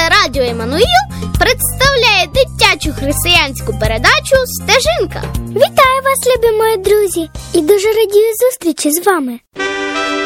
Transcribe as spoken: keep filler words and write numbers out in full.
Телерадіо Еммануїл представляє дитячу християнську передачу «Стежинка». Вітаю вас, любі мої друзі, і дуже радію зустрічі з вами.